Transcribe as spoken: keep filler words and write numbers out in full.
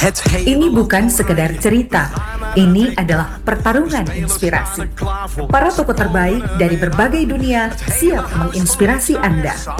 Ini bukan sekedar cerita, ini adalah pertarungan inspirasi. Para tokoh terbaik dari berbagai dunia siap menginspirasi Anda.